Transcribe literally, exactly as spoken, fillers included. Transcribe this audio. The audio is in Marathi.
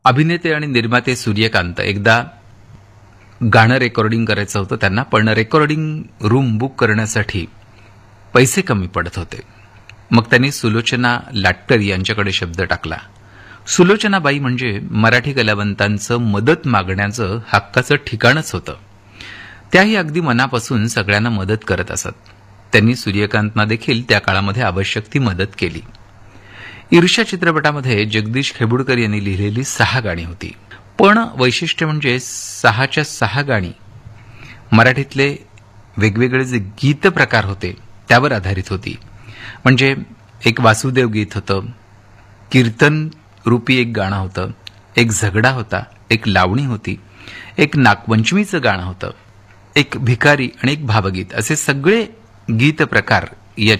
अभिनेते आणि निर्माते सूर्यकांत एकदा गाणं रेकॉर्डिंग करायचं होतं त्यांना, पण रेकॉर्डिंग रूम बुक करण्यासाठी पैसे कमी पडत होते. मग त्यांनी सुलोचना लाटकर यांच्याकडे शब्द टाकला. सुलोचनाबाई म्हणजे मराठी कलावंतांचं मदत मागण्याचं हक्काचं ठिकाणच होतं. त्याही अगदी मनापासून सगळ्यांना मदत करत असत. त्यांनी सूर्यकांतना देखील त्या काळामध्ये आवश्यक ती मदत केली. ईर्ष्या चित्रपटामध्ये जगदीश खेबुडकर यांनी लिहिलेली सहा गाणी होती, पण वैशिष्ट्य म्हणजे सहाच्या सहा गाणी मराठीतले वेगवेगळे जे गीत प्रकार होते त्यावर आधारित होती. म्हणजे एक वासुदेव गीत होतं, कीर्तन रूपी एक गाणं होतं, एक झगडा होता, एक लावणी होती, एक नागपंचमीचं गाणं होतं, एक भिकारी आणि एक भावगीत, असे सगळे गीत प्रकार